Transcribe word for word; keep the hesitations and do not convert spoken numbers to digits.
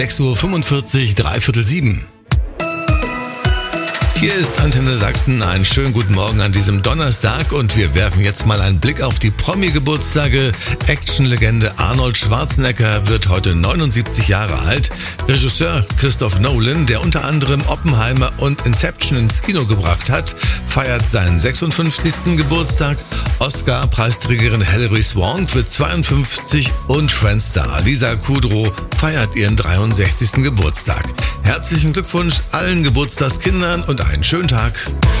sechs Uhr fünfundvierzig, dreiviertel sieben. Hier ist Antenne Sachsen. Einen schönen guten Morgen an diesem Donnerstag und wir werfen jetzt mal einen Blick auf die Promi-Geburtstage. Actionlegende Arnold Schwarzenegger wird heute neunundsiebzig Jahre alt. Regisseur Christopher Nolan, der unter anderem Oppenheimer und Inception ins Kino gebracht hat, feiert seinen sechsundfünfzigsten Geburtstag. Oscar-Preisträgerin Hilary Swank wird zweiundfünfzig und Friends-Star Lisa Kudrow feiert ihren dreiundsechzigsten Geburtstag. Herzlichen Glückwunsch allen Geburtstagskindern und einen schönen Tag.